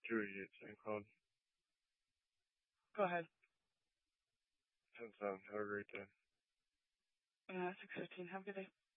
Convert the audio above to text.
Judy, it's Cloud. Go ahead. 10-7. Have a great day. 6:15. Have a good day.